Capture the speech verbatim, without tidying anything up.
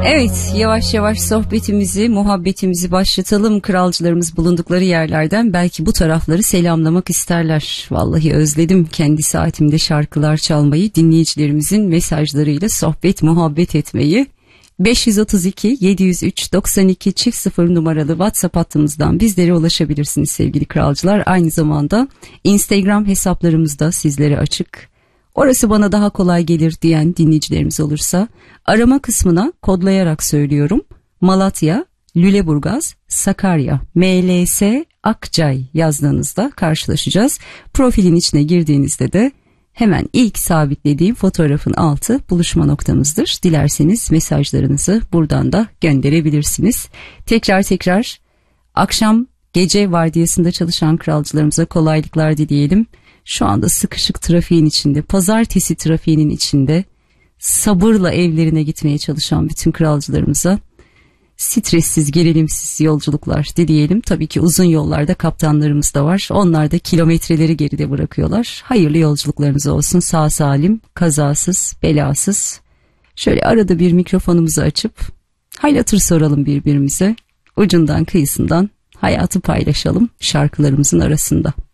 Evet, yavaş yavaş sohbetimizi, muhabbetimizi başlatalım. Kralcılarımız bulundukları yerlerden belki bu tarafları selamlamak isterler. Vallahi özledim kendi saatimde şarkılar çalmayı, dinleyicilerimizin mesajlarıyla sohbet, muhabbet etmeyi. beş yüz otuz iki yedi yüz üç doksan iki çift sıfır numaralı WhatsApp hattımızdan bizlere ulaşabilirsiniz sevgili kralcılar. Aynı zamanda Instagram hesaplarımızda sizlere açık. Orası bana daha kolay gelir diyen dinleyicilerimiz olursa arama kısmına kodlayarak söylüyorum. Malatya, Lüleburgaz, Sakarya, M L S, Akçay yazdığınızda karşılaşacağız. Profilin içine girdiğinizde de hemen ilk sabitlediğim fotoğrafın altı buluşma noktamızdır. Dilerseniz mesajlarınızı buradan da gönderebilirsiniz. Tekrar tekrar akşam gece vardiyasında çalışan kralcılarımıza kolaylıklar dileyelim. Şu anda sıkışık trafiğin içinde, pazartesi trafiğinin içinde sabırla evlerine gitmeye çalışan bütün kralcılarımıza stressiz, gerilimsiz yolculuklar dileyelim. Tabii ki uzun yollarda kaptanlarımız da var. Onlar da kilometreleri geride bırakıyorlar. Hayırlı yolculuklarınız olsun. Sağ salim, kazasız, belasız. Şöyle arada bir mikrofonumuzu açıp hal hatır soralım birbirimize. Ucundan kıyısından hayatı paylaşalım şarkılarımızın arasında.